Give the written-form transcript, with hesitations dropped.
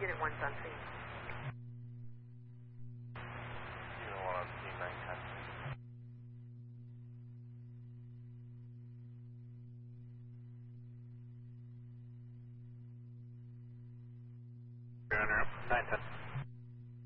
Unit 1's on scene. Unit 1 on scene, 910. You're on up, 910.